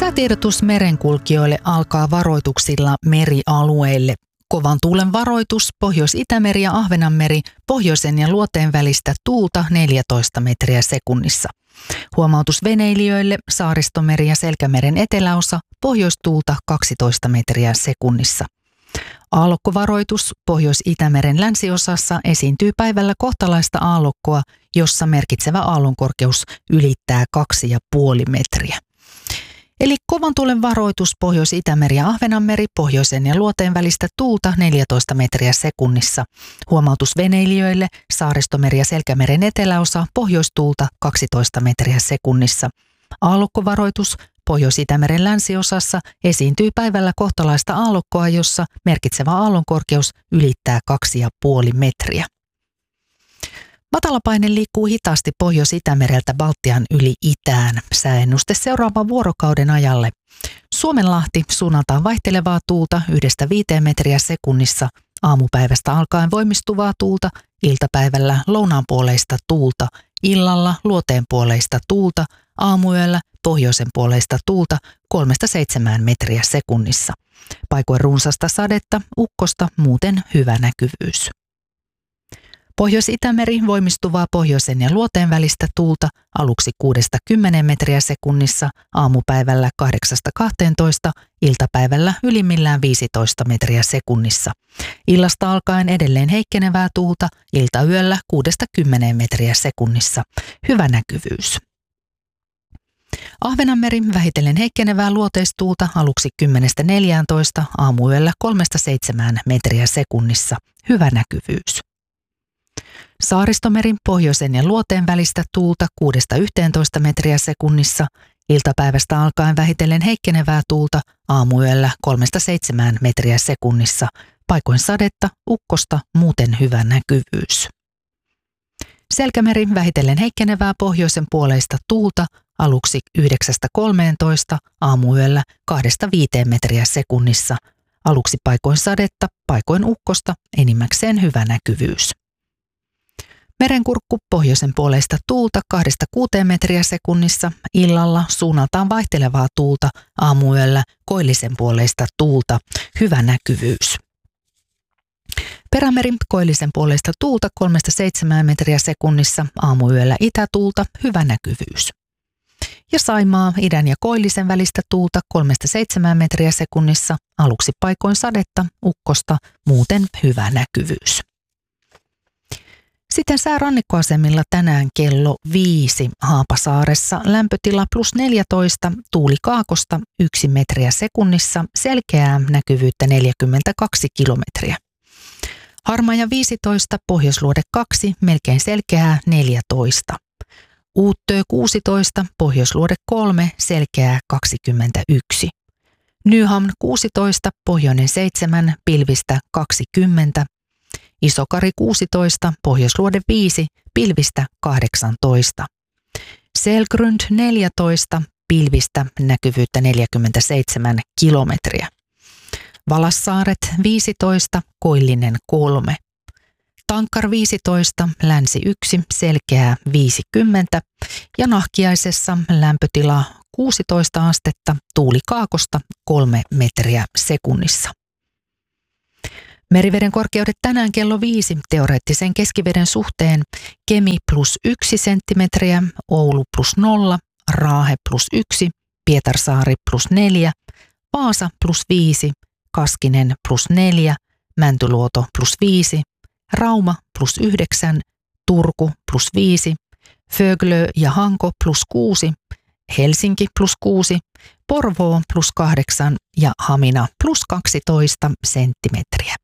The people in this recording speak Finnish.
Säätiedotus merenkulkijoille alkaa varoituksilla merialueille. Kovan tuulen varoitus Pohjois-Itämeri ja Ahvenanmeri, pohjoisen ja luoteen välistä tuulta 14 metriä sekunnissa. Huomautus veneilijöille Saaristomeri ja Selkämeren eteläosa, pohjoistuulta 12 metriä sekunnissa. Aallokkovaroitus Pohjois-Itämeren länsiosassa esiintyy päivällä kohtalaista aallokkoa, jossa merkitsevä aallonkorkeus ylittää 2,5 metriä. Eli kovan tuulen varoitus Pohjois-Itämeri ja Ahvenanmeri, pohjoisen ja luoteen välistä tuulta 14 metriä sekunnissa. Huomautus veneilijöille Saaristomeri ja Selkämeren eteläosa, pohjoistuulta 12 metriä sekunnissa. Aallokkovaroitus Pohjois-Itämeren länsiosassa esiintyy päivällä kohtalaista aallokkoa, jossa merkitsevä aallonkorkeus ylittää 2,5 metriä. Matalapaine liikkuu hitaasti Pohjois-Itämereltä Baltian yli itään. Sääennuste seuraavan vuorokauden ajalle. Suomenlahti suunnaltaan vaihtelevaa tuulta 1-5 metriä sekunnissa. Aamupäivästä alkaen voimistuvaa tuulta, iltapäivällä lounaanpuoleista tuulta, illalla luoteenpuoleista tuulta, aamuyöllä pohjoisenpuoleista tuulta 3-7 metriä sekunnissa. Paikoin runsasta sadetta, ukkosta, muuten hyvä näkyvyys. Pohjois-Itämeri voimistuvaa pohjoisen ja luoteen välistä tuulta aluksi 6-10 metriä sekunnissa, aamupäivällä 8-12, iltapäivällä ylimmillään 15 metriä sekunnissa. Illasta alkaen edelleen heikkenevää tuulta, iltayöllä 6-10 metriä sekunnissa. Hyvä näkyvyys. Ahvenanmeri vähitellen heikkenevää luoteistuulta aluksi 10-14, aamuyöllä 3-7 metriä sekunnissa. Hyvä näkyvyys. Saaristomerin pohjoisen ja luoteen välistä tuulta 6-11 metriä sekunnissa, iltapäivästä alkaen vähitellen heikkenevää tuulta, aamuyöllä 3-7 metriä sekunnissa, paikoin sadetta, ukkosta, muuten hyvä näkyvyys. Selkämeri vähitellen heikkenevää pohjoisen puoleista tuulta, aluksi 9-13, aamuyöllä 2-5 metriä sekunnissa, aluksi paikoin sadetta, paikoin ukkosta, enimmäkseen hyvä näkyvyys. Merenkurkku pohjoisen puoleista tuulta 2-6 metriä sekunnissa, illalla suunnaltaan vaihtelevaa tuulta, aamuyöllä koillisen puoleista tuulta, hyvä näkyvyys. Perämeri koillisen puoleista tuulta 3-7 metriä sekunnissa, aamuyöllä itätuulta, hyvä näkyvyys. Ja Saimaa idän ja koillisen välistä tuulta 3-7 metriä sekunnissa, aluksi paikoin sadetta, ukkosta, muuten hyvä näkyvyys. Sitten säärannikkoasemilla tänään kello 5 Haapasaaressa lämpötila +14, tuuli kaakosta 1 metriä sekunnissa, selkeää näkyvyyttä 42 kilometriä. Harmaja 15, Pohjoisluode 2, melkein selkeää 14. Uuttöö 16, Pohjoisluode 3, selkeää 21. Nyhamn 16, Pohjoinen 7, pilvistä 20. Isokari 16, Pohjoisluode 5, pilvistä 18. Selgrund 14, pilvistä näkyvyyttä 47 kilometriä. Valassaaret 15, Koillinen 3. Tankkar 15, Länsi 1, selkeää 50. Ja Nahkiaisessa lämpötila 16 astetta, tuuli kaakosta 3 metriä sekunnissa. Meriveden korkeudet tänään kello 5 teoreettisen keskiveden suhteen: Kemi +1 senttimetriä, Oulu +0, Raahe +1, Pietarsaari +4, Vaasa +5, Kaskinen +4, Mäntyluoto +5, Rauma +9, Turku +5, Föglö ja Hanko +6, Helsinki +6, Porvoo +8 ja Hamina +12 senttimetriä.